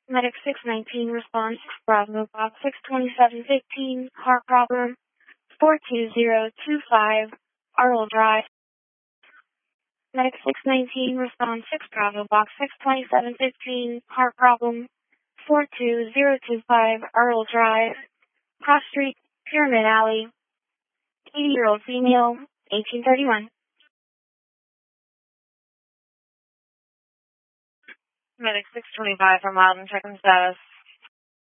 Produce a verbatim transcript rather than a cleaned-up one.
Medic six nineteen response, Bravo Box six twenty-seven fifteen, car problem, four two zero two five, Arl Drive. Medic six nineteen response six Bravo Box six twenty-seven fifteen, car problem, four two zero two five, Arl Drive, Cross Street, Pyramid Alley, eighty-year-old female, eighteen thirty-one. Medic six twenty-five from Loudon, checking status.